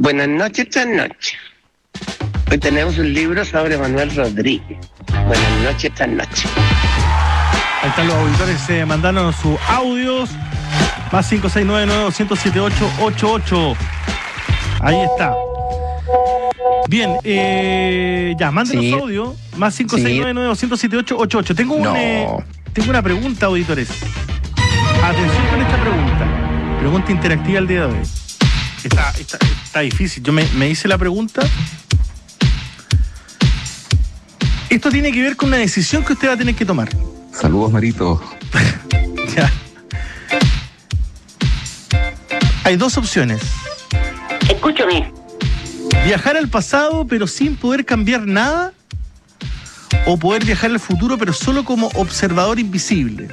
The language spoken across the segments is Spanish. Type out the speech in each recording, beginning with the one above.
Buenas noches, esta noche. Hoy tenemos un libro sobre Manuel Rodríguez. Buenas noches, esta noche. Ahí están los auditores mandando sus audios. Más 569-900-7888. Ahí está. Bien, ya, mándenos Sí. audio. Más 569-900-7888. Tengo una pregunta, auditores. Atención con esta pregunta. Pregunta interactiva el día de hoy. Está difícil. Yo me hice la pregunta. Esto tiene que ver con una decisión que usted va a tener que tomar. Saludos, Marito. Ya. Hay dos opciones. Escúchame. Viajar al pasado pero sin poder cambiar nada, o poder viajar al futuro pero solo como observador invisible.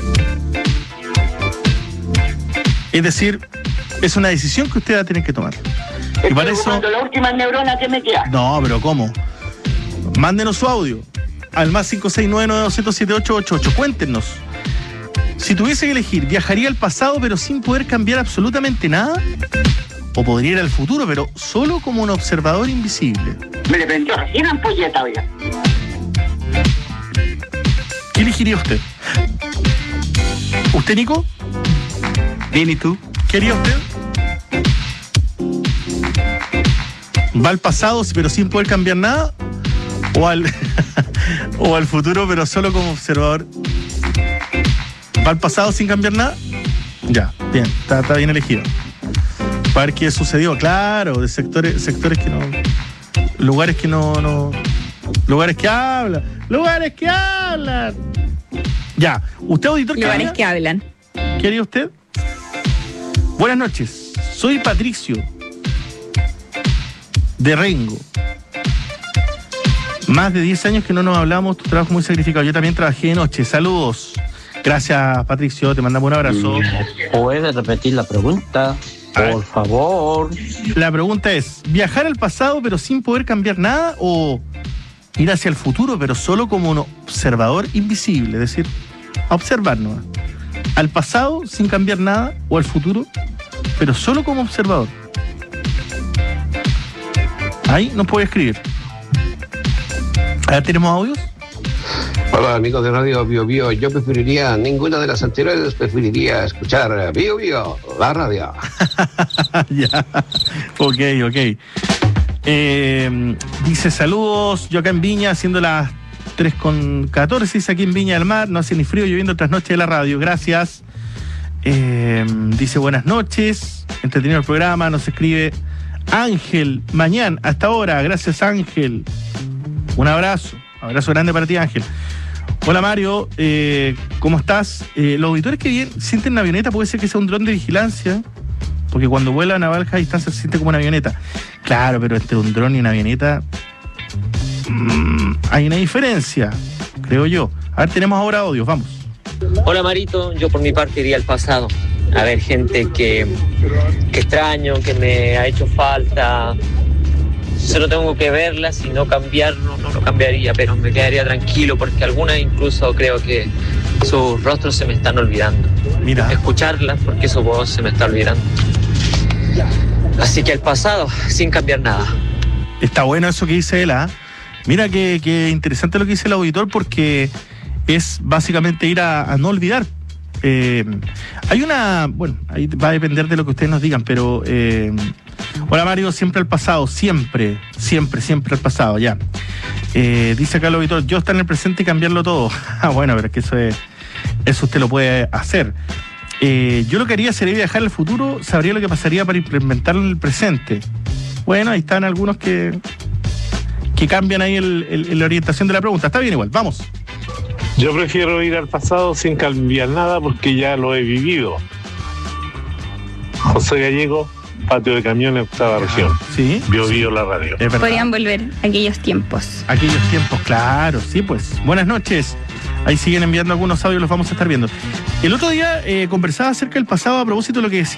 Es decir, es una decisión que usted va a tener que tomar. Y para eso... Cuando la última neurona que me queda. No, pero ¿cómo? Mándenos su audio al más 569-900-7888. Cuéntenos. Si tuviese que elegir, ¿viajaría al pasado pero sin poder cambiar absolutamente nada? ¿O podría ir al futuro pero solo como un observador invisible? Me le prendió recién ampolleta, oiga. ¿Qué elegiría usted? ¿Usted, Nico? Bien, ¿y tú? ¿Qué haría usted? ¿Va al pasado pero sin poder cambiar nada? ¿O al futuro pero solo como observador? ¿Va al pasado sin cambiar nada? Ya, bien, está bien elegido. Para ver qué sucedió, claro, de sectores que no... Lugares que no... Lugares que hablan. ¡Lugares que hablan! Ya, ¿usted, auditor, qué Lugares haría? que hablan. ¿Qué haría usted? Buenas noches, soy Patricio de Rengo. Más de 10 años que no nos hablamos, tu trabajo muy sacrificado. Yo también trabajé de noche. Saludos. Gracias, Patricio, te mandamos un abrazo. ¿Puede repetir la pregunta? Por favor. La pregunta es, ¿viajar al pasado pero sin poder cambiar nada, o ir hacia el futuro pero solo como un observador invisible? Es decir, a observarnos. ¿Al pasado sin cambiar nada, o al futuro pero solo como observador? Ahí nos puede escribir. ¿Tenemos audios? Hola, amigos de Radio Bio Bio. Yo preferiría ninguna de las anteriores, preferiría escuchar Bio Bio, la radio. Ya, ok. Dice saludos, yo acá en Viña, haciendo las 3:14, dice aquí en Viña del Mar, no hace ni frío, lloviendo otras noches de la radio, gracias. Dice buenas noches, entretenido el programa, nos escribe Ángel Mañán, hasta ahora, gracias Ángel. Un abrazo grande para ti, Ángel. Hola, Mario, ¿cómo estás? Los auditores que sienten una avioneta, puede ser que sea un dron de vigilancia, porque cuando vuelan a baja distancia se siente como una avioneta. Claro, pero entre un dron y una avioneta hay una diferencia, creo yo. A ver, tenemos ahora audios, vamos. Hola, Marito, yo por mi parte iría al pasado. A ver, gente que extraño, que me ha hecho falta. Solo tengo que verlas, si no cambiarlo, no lo cambiaría, pero me quedaría tranquilo porque algunas incluso creo que sus rostros se me están olvidando. Mira. Escucharlas porque su voz se me está olvidando. Así que el pasado, sin cambiar nada. Está bueno eso que dice él, ¿ah? Mira que interesante lo que dice el auditor, porque es básicamente ir a no olvidar. Hay una... Bueno, ahí va a depender de lo que ustedes nos digan, pero... Hola, Mario, siempre al pasado, siempre al pasado, ya. Dice acá el auditor, yo estar en el presente y cambiarlo todo. Bueno, pero es que eso usted lo puede hacer. Yo lo que haría sería viajar al futuro, sabría lo que pasaría para implementarlo en el presente. Bueno, ahí están algunos que cambian ahí la orientación de la pregunta. Está bien igual, vamos. Yo prefiero ir al pasado sin cambiar nada porque ya lo he vivido. José Gallego, Patio de Camiones, octava región. Sí. Bio Bio, la radio. Podrían volver aquellos tiempos. Aquellos tiempos, claro, sí, pues. Buenas noches. Ahí siguen enviando algunos audios, los vamos a estar viendo. El otro día conversaba acerca del pasado a propósito de lo que decía